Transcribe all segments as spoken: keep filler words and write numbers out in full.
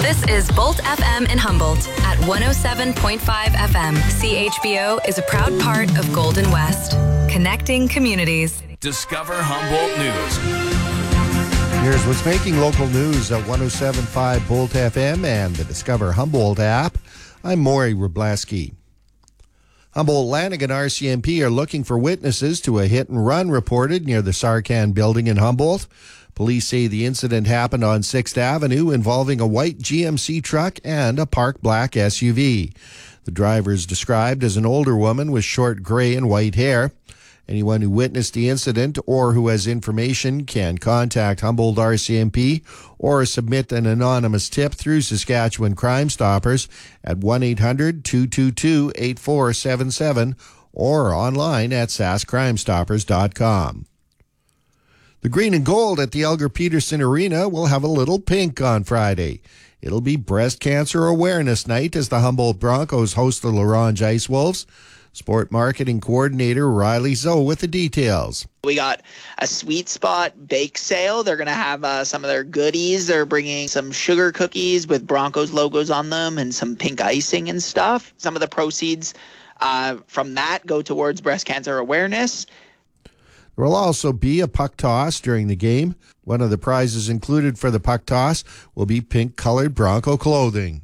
This is Bolt F M in Humboldt at one oh seven point five F M. C H B O is a proud part of Golden West, connecting communities. Discover Humboldt News. Here's what's making local news at one oh seven point five Bolt F M and the Discover Humboldt app. I'm Maury Wrobleski. Humboldt-Lanigan R C M P are looking for witnesses to a hit-and-run reported near the Sarcan building in Humboldt. Police say the incident happened on sixth Avenue involving a white G M C truck and a parked black S U V. The driver is described as an older woman with short gray and white hair. Anyone who witnessed the incident or who has information can contact Humboldt R C M P or submit an anonymous tip through Saskatchewan Crime Stoppers at one eight hundred two two two eight four seven seven or online at sask crime stoppers dot com. The Green and Gold at the Elgar Peterson Arena will have a little pink on Friday. It'll be Breast Cancer Awareness Night as the Humboldt Broncos host the L'Orange Ice Wolves. Sport Marketing Coordinator Riley Zoe with the details. We got a Sweet Spot bake sale. They're going to have uh, some of their goodies. They're bringing some sugar cookies with Broncos logos on them and some pink icing and stuff. Some of the proceeds uh, from that go towards breast cancer awareness. There will also be a puck toss during the game. One of the prizes included for the puck toss will be pink-colored Bronco clothing.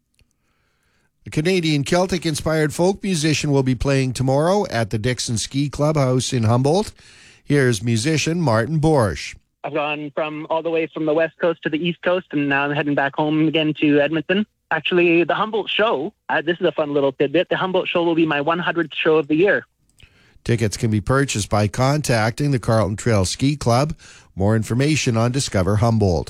A Canadian Celtic-inspired folk musician will be playing tomorrow at the Dixon Ski Clubhouse in Humboldt. Here's musician Martin Borsch. I've gone from all the way from the West Coast to the East Coast, and now I'm heading back home again to Edmonton. Actually, the Humboldt show, uh, this is a fun little tidbit, the Humboldt show will be my one hundredth show of the year. Tickets can be purchased by contacting the Carlton Trail Ski Club. More information on Discover Humboldt.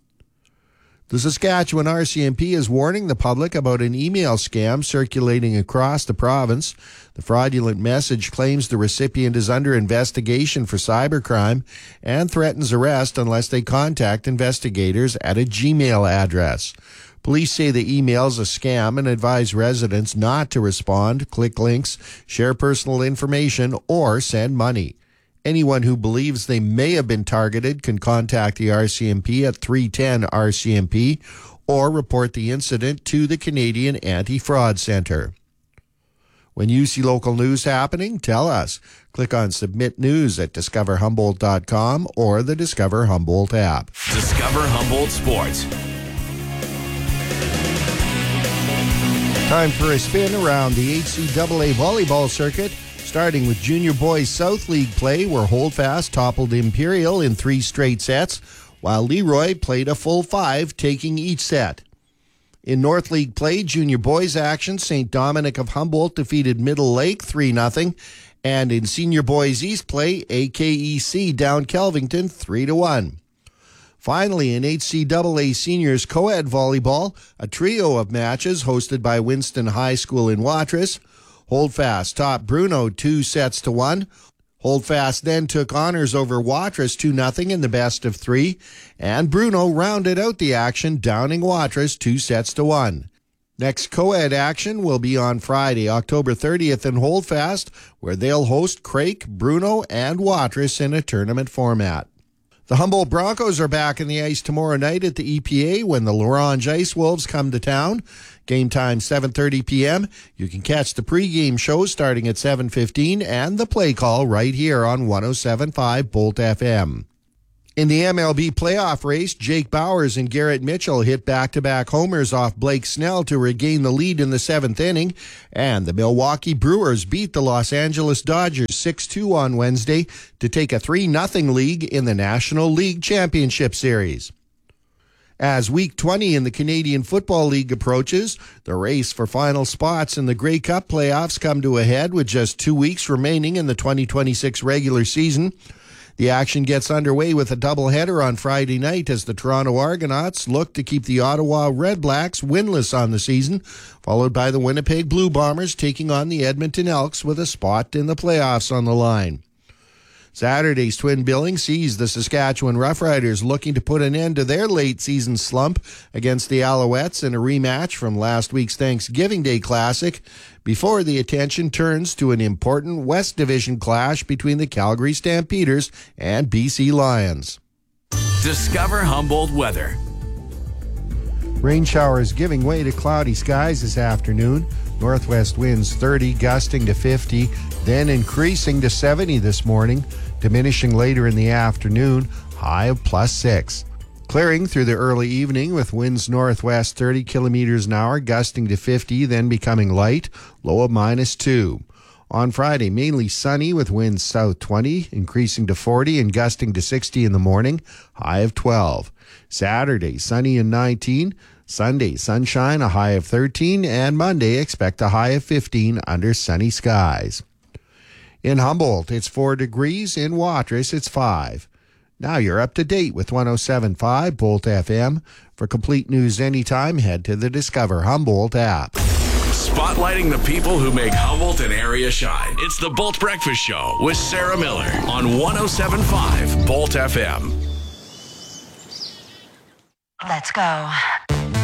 The Saskatchewan R C M P is warning the public about an email scam circulating across the province. The fraudulent message claims the recipient is under investigation for cybercrime and threatens arrest unless they contact investigators at a Gmail address. Police say the email is a scam and advise residents not to respond, click links, share personal information, or send money. Anyone who believes they may have been targeted can contact the R C M P at three ten R C M P or report the incident to the Canadian Anti-Fraud Centre. When you see local news happening, tell us. Click on Submit News at discover humboldt dot com or the Discover Humboldt app. Discover Humboldt Sports. Time for a spin around the H C A A volleyball circuit, starting with Junior Boys South League play, where Holdfast toppled Imperial in three straight sets, while Leroy played a full five, taking each set. In North League play, Junior Boys action, Saint Dominic of Humboldt defeated Middle Lake three nothing, and in Senior Boys East play, A K E C down Kelvington three to one. Finally, in H C A A Seniors Co-Ed Volleyball, a trio of matches hosted by Winston High School in Watrous. Holdfast topped Bruno two sets to one. Holdfast then took honors over Watrous two nothing in the best of three, and Bruno rounded out the action, downing Watrous two sets to one. Next co-ed action will be on Friday, October thirtieth in Holdfast, where they'll host Crake, Bruno, and Watrous in a tournament format. The Humboldt Broncos are back in the ice tomorrow night at the E P A when the L'Orange Ice Wolves come to town. Game time seven thirty p.m. You can catch the pregame show starting at seven fifteen and the play call right here on one oh seven point five Bolt F M. In the M L B playoff race, Jake Bowers and Garrett Mitchell hit back-to-back homers off Blake Snell to regain the lead in the seventh inning, and the Milwaukee Brewers beat the Los Angeles Dodgers six two on Wednesday to take a three nothing lead in the National League Championship Series. As Week twenty in the Canadian Football League approaches, the race for final spots in the Grey Cup playoffs come to a head with just two weeks remaining in the twenty twenty-six regular season. The action gets underway with a doubleheader on Friday night as the Toronto Argonauts look to keep the Ottawa Red Blacks winless on the season, followed by the Winnipeg Blue Bombers taking on the Edmonton Elks with a spot in the playoffs on the line. Saturday's twin billing sees the Saskatchewan Roughriders looking to put an end to their late-season slump against the Alouettes in a rematch from last week's Thanksgiving Day Classic, before the attention turns to an important West Division clash between the Calgary Stampeders and B C Lions. Discover Humboldt weather. Rain showers giving way to cloudy skies this afternoon. Northwest winds thirty, gusting to fifty, then increasing to seventy this morning, diminishing later in the afternoon, high of plus six. Clearing through the early evening with winds northwest thirty kilometers an hour, gusting to fifty, then becoming light, low of minus two. On Friday, mainly sunny with winds south twenty, increasing to forty and gusting to sixty in the morning, high of twelve. Saturday, sunny and nineteen. Sunday, sunshine, a high of thirteen. And Monday, expect a high of fifteen under sunny skies. In Humboldt, it's four degrees. In Watrous, it's five. Now you're up to date with one oh seven point five Bolt F M. For complete news anytime, head to the Discover Humboldt app. Spotlighting the people who make Humboldt and area shine. It's the Bolt Breakfast Show with Sarah Miller on one oh seven point five Bolt F M. Let's go.